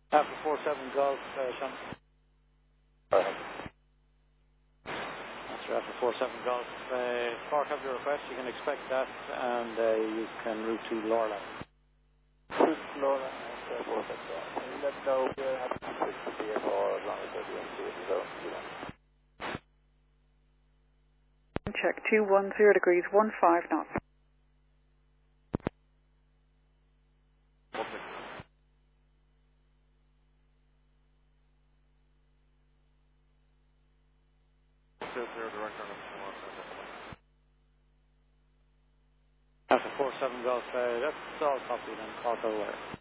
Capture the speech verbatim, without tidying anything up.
Alpha four seven Golf, uh, Sean. Alright. That's your Alpha four seven Golf. Uh, Clark, have your request. You can expect that, and uh, you can route to Lorla. Shoot Laura and uh, four seven Golf. Can you let me know if you're happy to switch to D F R as long as they're doing the zone? Check two one zero degrees one five knots. Alpha four seven Golf, uh, that's all copy then, Clark over.